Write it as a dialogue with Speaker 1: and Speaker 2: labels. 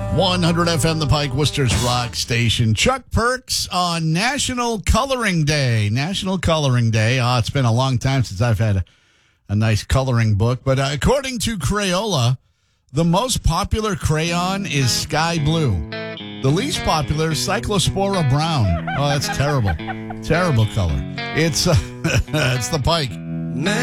Speaker 1: 100 FM, the Pike, Worcester's rock station. Chuck Perks on National Coloring Day. National Coloring Day. Oh, it's been a long time since I've had a nice coloring book. But according to Crayola, the most popular crayon is sky blue. The least popular, Cyclospora brown. Oh, that's terrible. Terrible color. It's the Pike.